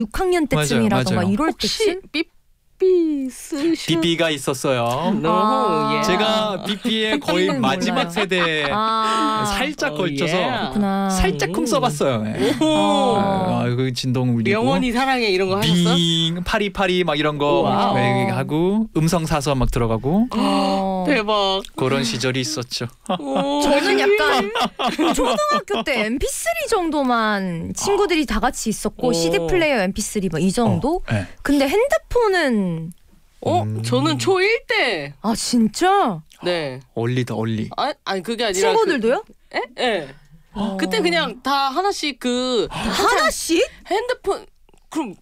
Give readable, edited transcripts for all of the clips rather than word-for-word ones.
6학년 때쯤이라던가 맞아요. 이럴 혹시 때쯤? 삐삐 쓰시? BB가 있었어요. 예. 제가 BB의 거의 삐삐는 마지막 몰라요. 세대에 살짝 걸쳐서 그렇구나. 살짝쿵 써봤어요. 네. 그 진동 울리고 영원히 사랑해 이런 거 하셨어? 빙 파리파리 막 이런 거 와우. 하고 음성 사서 막 들어가고 대박. 그런 시절이 있었죠. 저는 약간 초등학교 때 MP3 정도만 친구들이 다 같이 있었고 CD 플레이어 MP3 막 이 정도? 네. 근데 핸드폰은 저는 초1 때. 아 진짜? 네. 얼리다 얼리. 아니 그게 아니라 친구들도요? 예. 그때 그냥 다 하나씩 하나씩? 핸드폰 그럼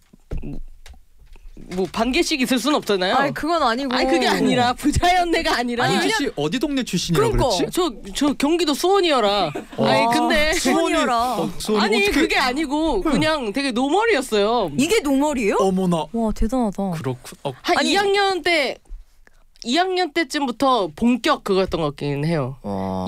뭐 반 개씩 있을 순 없잖아요. 아니 그건 아니고. 아니 그게 아니라 부자연내가 아니라. 아니, 민지 씨 어디 동네 출신이라고 그러니까 그랬지? 저 경기도 수원이어라. 아니 근데 수원이어라. 수원이 아니 어떻게 그게 아니고 그냥 되게 노멀이었어요. 이게 노멀이에요? 어머나. 와 대단하다. 그렇군. 한 아니, 2학년 때쯤부터 본격 그거였던 것 같긴 해요. 와.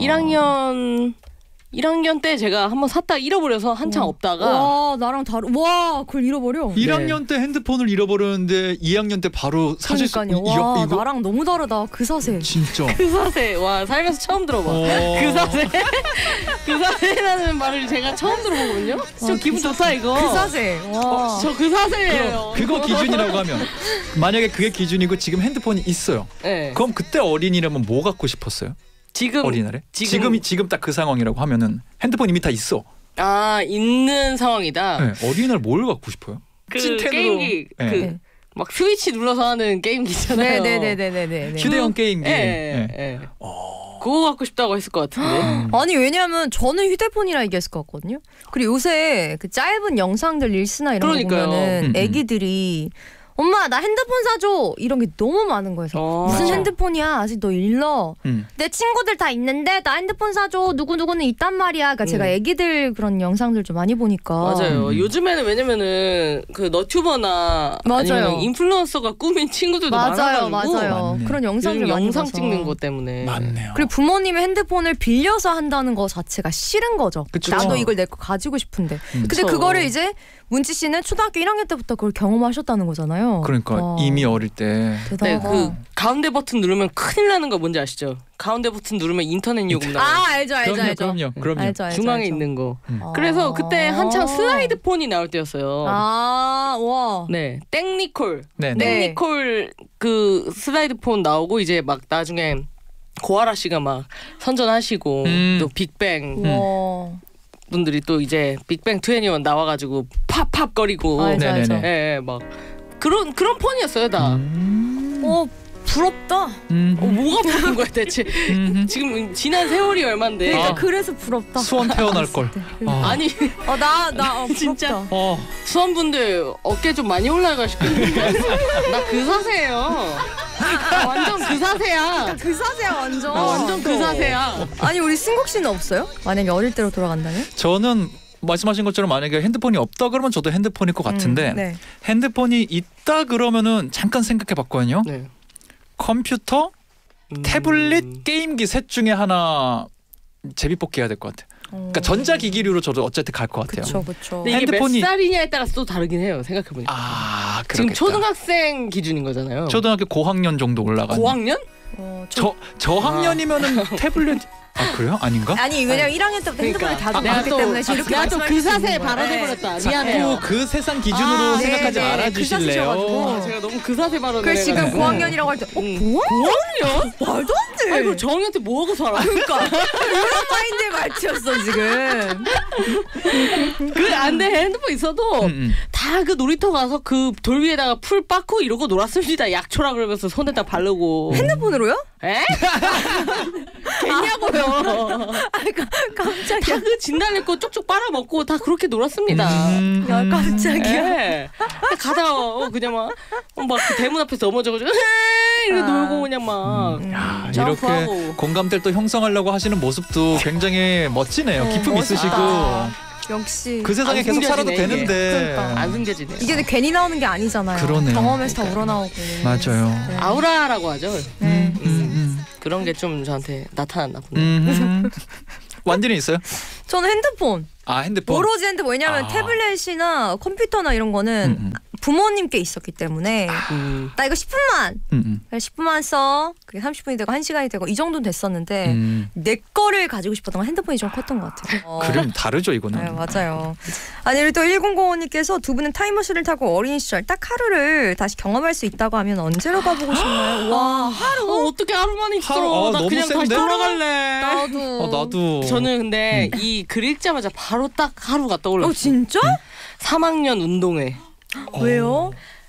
1학년 때 제가 한번 샀다가 잃어버려서 한참 없다가 와 나랑 와 그걸 잃어버려? 1학년 때 핸드폰을 잃어버렸는데 2학년 때 바로 사실 그러니까요. 와 나랑 너무 다르다 그 사세. 진짜. 그 사세 와 살면서 처음 들어봐. 그 사세 그 사세라는 말을 제가 처음 들어보거든요. 저 기분 좋다 이거. 그 사세. 와. 저 그 사세예요. 그거 기준이라고 하면 만약에 그게 기준이고 지금 핸드폰이 있어요. 네. 그럼 그때 어린이라면 뭐 갖고 싶었어요? 지금 어린이날에? 지금 딱 그 상황이라고 하면은 핸드폰 이미 다 있어. 있는 상황이다. 네, 어린이날 뭘 갖고 싶어요? 그 찐텐으로. 게임기 네. 막 스위치 눌러서 하는 게임기 있잖아요. 네네네네네. 휴대용 게임기. 예. 네. 그거 갖고 싶다고 했을 것 같은데. 아니 왜냐면 저는 휴대폰이라 얘기했을 것 같거든요. 그리고 요새 그 짧은 영상들 릴스나 이런 그러니까요. 거 보면은 애기들이 엄마 나 핸드폰 사줘 이런 게 너무 많은 거예요. 무슨 맞아. 핸드폰이야 아직 너 일러. 내 친구들 다 있는데 나 핸드폰 사줘 누구누구는 있단 말이야. 그러니까 제가 애기들 그런 영상들 좀 많이 보니까 맞아요. 요즘에는 왜냐면은 그 너튜버나 맞아요. 아니면 인플루언서가 꾸민 친구들도 많아가지고 맞아요. 맞네. 그런 영상들 요즘 많이 영상 봐서. 찍는 것 때문에. 맞네요. 그리고 부모님의 핸드폰을 빌려서 한다는 거 자체가 싫은 거죠. 그쵸. 나도 이걸 내 거 가지고 싶은데. 근데 그쵸. 그거를 이제 문지 씨는 초등학교 1학년 때부터 그걸 경험하셨다는 거잖아요. 그러니까 와, 이미 어릴 때. 네, 대단하다. 그 가운데 버튼 누르면 큰일 나는 거 뭔지 아시죠? 가운데 버튼 누르면 인터넷 요금 나와요. 알죠. 그럼요. 알죠. 중앙에 있는 거. 그래서 그때 한창 슬라이드 폰이 나올 때였어요. 와. 네, 땡니콜. 네. 땡니콜 그 슬라이드 폰 나오고 이제 막 나중에 고아라 씨가 막 선전하시고 또 빅뱅 와. 분들이 또 이제 빅뱅 21 나와가지고 팝팝 거리고 알죠. 예, 막 그런 폰이었어요 다. 부럽다. 뭐가 부러운 거야 대체? 지금 지난 세월이 얼만데? 그러니까 그래서 부럽다. 수원 태어날 걸. 아니 나 진짜. 부럽다. 수원분들 어깨 좀 많이 올라가시겠는데? 나 그 사세예요. 나 완전 그 사세야. 그 사세야 완전. 나 완전 그 사세야. 아니 우리 승국 씨는 없어요? 만약에 어릴 때로 돌아간다면? 저는 말씀하신 것처럼 만약에 핸드폰이 없다 그러면 저도 핸드폰일 것 같은데 네. 핸드폰이 있다 그러면은 잠깐 생각해 봤거든요. 네. 컴퓨터, 태블릿, 게임기 셋 중에 하나 제비뽑기 해야 될 것 같아요. 그러니까 전자기기류로 저도 어쨌든 갈 것 같아요. 그렇죠. 근데 이게 핸드폰이- 몇 살이냐에 따라서 또 다르긴 해요. 생각해보니까. 그렇겠다. 지금 초등학생 기준인 거잖아요. 초등학교 고학년 정도 올라가는. 고학년? 저학년이면은 태블릿 그래요? 아닌가? 아니 왜냐면 1학년 때부터 핸드폰을 다 내가 받았기 또 때문에 지금 이렇게 내가 또 그 말씀하실 수 사세에 있는 거예요. 발언해버렸다. 자꾸 미안해요. 그 세상 기준으로 생각하지 네, 말아주실래요? 그 제가 너무 그 사세 발언을 그래서 지금 해가지고. 고학년이라고 할 때 고학년? 고학년? 말도 안 돼. 아이고 정희한테 뭐 하고 살아? 그러니까 이런 마인드의 말투였어 지금. 안돼 핸드폰 있어도 다 그 놀이터 가서 그 돌 위에다가 풀 빻고 이러고 놀았습니다. 약초라 그러면서 손에다 바르고. 핸드폰으로요? 에? 겠냐고요. 깜짝이야. 다 그 진달래꽃 쪽쪽 빨아먹고 다 그렇게 놀았습니다. 야 깜짝이야. 예. 가다가 그냥 막그 대문 앞에서 넘어져가지고 이렇게 놀고 그냥 막 이렇게 점프하고. 공감대를 또 형성하려고 하시는 모습도 굉장히 멋지네요. 기품 멋있다. 있으시고 역시 그 세상에 안 계속 살아도 숨겨지네, 되는데 그러니까. 안 숨겨지네요. 이게 괜히 나오는 게 아니잖아요. 그러네요. 경험에서 다 우러나오고. 맞아요. 네. 아우라라고 하죠. 네. 그런 게 좀 저한테 나타났나 보네요. 완전히 있어요? 저는 핸드폰. 핸드폰. 오로지 핸드폰. 왜냐면 태블릿이나 컴퓨터나 이런 거는 부모님께 있었기 때문에 나 이거 10분만 10분만 써. 그게 30분이 되고 1시간이 되고 이 정도는 됐었는데 내 거를 가지고 싶었던 건 핸드폰이 좀 컸던 것 같아요. 그럼 다르죠 이거는. 네, 맞아요. 아니 우리 또 1005님께서 두 분은 타임머신을 타고 어린 시절 딱 하루를 다시 경험할 수 있다고 하면 언제로 가보고 싶나요? 와 하루? 어떻게 하루만 있어? 하루? 나 너무 그냥 다시 센데? 돌아갈래. 나도. 저는 근데 이 글 읽자마자 바로 딱 하루가 떠올랐어요. 진짜? 3학년 운동회. 왜요?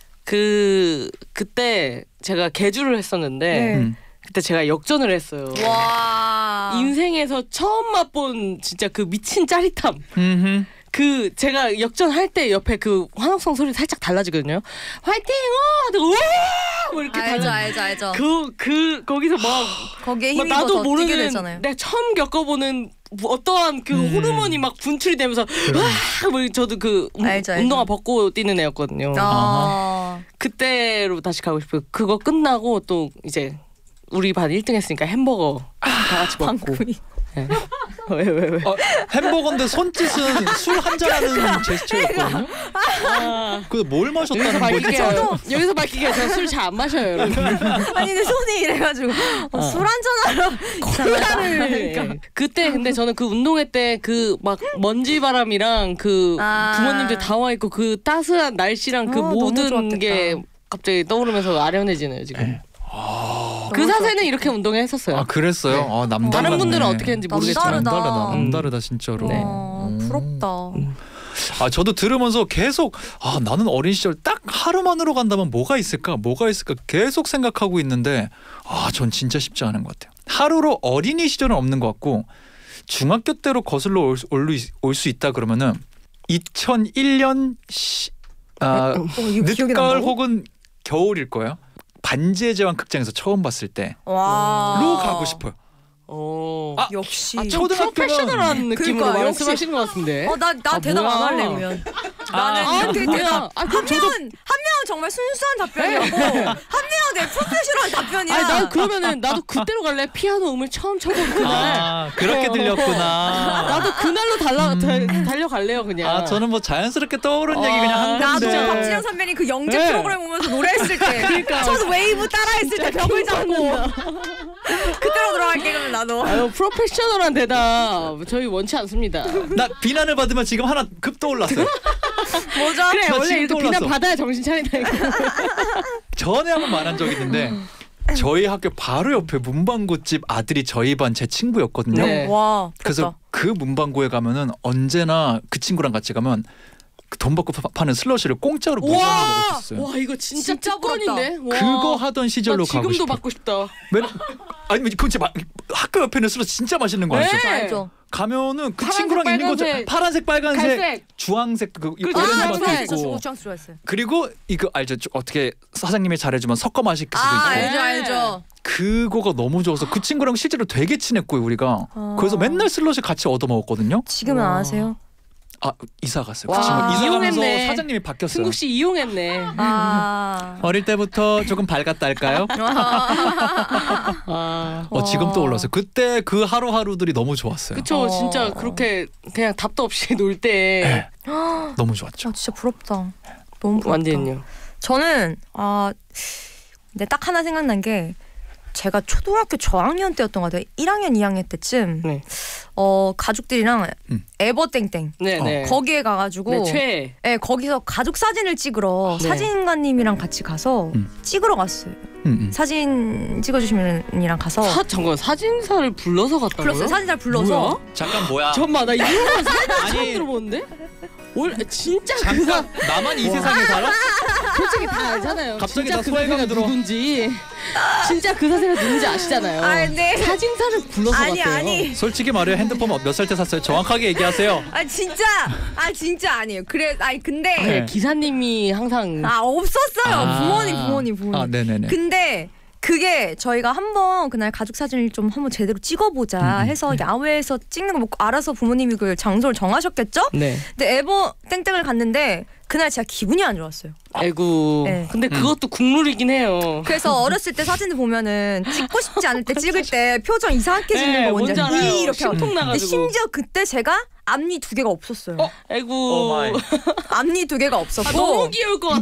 그때 제가 계주를 했었는데 그때 제가 역전을 했어요. 와. 인생에서 처음 맛본 진짜 그 미친 짜릿함. 그 제가 역전할 때 옆에 그 환호성 소리 살짝 달라지거든요. 화이팅! 뭐 이렇게 알죠. 거기서 막 거기에 힘이 나도 더 뛰게 모르는 되잖아요. 내가 처음 겪어보는 어떠한 그 호르몬이 막 분출이 되면서 와! 뭐 저도 그 알죠. 운동화 벗고 뛰는 애였거든요. 그때로 다시 가고 싶어요. 그거 끝나고 또 이제 우리 반 1등 했으니까 햄버거 다 같이 먹고. 네. 왜? 햄버거인데 손짓은 술 한잔하는 제스처였거든요. 그래서 뭘 마셨다는 거지? 여기서 밝히게요. 저 술 잘 안 마셔요, 여러분. 아니 근데 손이 이래가지고 술 한잔하러 콜라를. 그때 근데 저는 그 운동회 때 그 막 먼지 바람이랑 그 부모님들 다 와 있고 그 따스한 날씨랑 그 모든 게 갑자기 떠오르면서 아련해지네요 지금. 그 사세는 이렇게 운동했었어요. 그랬어요? 네. 남다르네. 다른 분들은 어떻게 했는지 모르겠지만 남다르다 진짜로. 네. 부럽다. 저도 들으면서 계속 나는 어린 시절 딱 하루만으로 간다면 뭐가 있을까 계속 생각하고 있는데 전 진짜 쉽지 않은 것 같아요. 하루로 어린이 시절은 없는 것 같고 중학교 때로 거슬러 올 수 있다 그러면은 2001년 늦가을 혹은 겨울일 거예요. 반지의 제왕 극장에서 처음 봤을 때로 가고 싶어요. 역시 좀 프로페셔널한 느낌으로 말씀하시는 것 같은데. 나 대답 안 할래 그러면. 나는 대답. 한 명은 정말 순수한 답변이었고 한 명은 내 프로페셔널 답변이야. 난 그러면은 나도 그때로 갈래. 피아노 음을 처음 쳐본 그날. 그렇게 들렸구나. 나도 그날로 달려갈래요 그냥. 저는 뭐 자연스럽게 떠오른 얘기 그냥 한 건데. 나도 박진영 선배님 그 영재 프로그램 보면서 노래했을 때 그러니까. 첫 웨이브 따라했을 때 벽을 잡고 그때로 돌아갈게 그러면 나도. 프로페셔널한 대답 저희 원치 않습니다. 나 비난을 받으면 지금 하나 급 떠올랐어요. 뭐죠? 그래 원래 지금 이렇게 비난 받아야 정신 차린다니까. 전에 한번 말한 적이 있는데 저희 학교 바로 옆에 문방구집 아들이 저희 반 제 친구였거든요. 네. 와, 그래서 그 문방구에 가면은 언제나 그 친구랑 같이 가면 돈 받고 파는 슬러시를 공짜로 무료로 먹을 수 있어요. 와 이거 진짜 특권인데. 그거 하던 시절로 가고 지금도 싶어. 받고 싶다. 아니 그건 진짜 학교 옆에는 슬러시 진짜 맛있는 거 알죠? 알죠. 가면은 그 파란색, 친구랑 있는 거 빨간색, 파란색, 빨간색, 갈색. 주황색 그 그렇죠. 이런 주황색. 것도 있고. 주황색 좋아했어요. 그리고 이거 알죠? 어떻게 사장님이 잘해주면 섞어 마실 수도 있고. 알죠. 그거가 너무 좋아서 그 친구랑 실제로 되게 친했고요 우리가. 그래서 맨날 슬러시 같이 얻어 먹었거든요. 지금은 안 하세요? 이사 갔어요. 와, 그 친구 이사 가면서 이용했네. 사장님이 바뀌었어요. 승국 씨 이용했네. 어릴 때부터 조금 밝았달까요? 지금 떠올랐어요. 그때 그 하루하루들이 너무 좋았어요. 그쵸 진짜 그렇게 그냥 답도 없이 놀 때 너무 좋았죠. 진짜 부럽다. 너무 부럽다. 완전요. 저는 근데 딱 하나 생각난 게 제가 초등학교 저학년 때였던 것 같아요. 1학년, 2학년 때쯤 네. 가족들이랑 에버땡땡 네네. 거기에 가가지고 최애. 네, 거기서 가족 사진을 찍으러 네. 사진가님이랑 같이 가서 찍으러 갔어요. 사진 찍어주시는 분이랑 가서 잠깐 사진사를 불러서 갔다고요? 불렀어요. 사진사를 불러서 뭐야? 잠깐 뭐야? 잠깐만 나 이런 건 처음 아니. 들어보는데? 원래 진짜 잠깐 나만 이 세상에 살아? 솔직히 다 알잖아요. 갑자기 진짜 나 그 소외감 사세가 들어. 누군지. 진짜 그 사세가 누군지 아시잖아요. 근데 사진사를 불러서 갔대요. 아니 솔직히 말해요. 핸드폰 몇 살 때 샀어요? 정확하게 얘기하세요. 진짜 아니에요. 그래 근데 네, 기사님이 항상 없었어요. 부모님. 네네네. 근데 그게 저희가 한번 그날 가족 사진을 좀 한번 제대로 찍어보자 해서 야외에서 찍는 거 뭐 알아서 부모님이 그 장소를 정하셨겠죠? 네. 근데 에버 땡땡을 갔는데 그날 제가 기분이 안 좋았어요. 아이고. 네. 근데 그것도 국룰이긴 해요. 그래서 어렸을 때 사진을 보면은 찍고 싶지 않을 때 찍을 때 표정 이상하게 짓는 거 뭔지 뭔지 알아요. 이렇게 하고. 심통 근데 나가지고. 심지어 그때 제가 앞니 2개가 없었어요. 아이고. 앞니 2개가 없었고 너무 귀여울 것 같아.